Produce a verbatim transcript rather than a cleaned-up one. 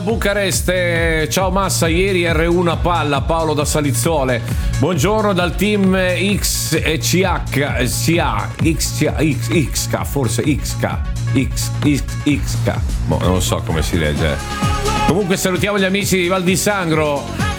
Bucarest, eh, ciao Massa, ieri erre uno a palla, Paolo da Salizzole. Buongiorno dal team X e C H, C A, X, X, XK, forse XK, X, X, XK, boh, non so come si legge. Comunque salutiamo gli amici di Val di Sangro.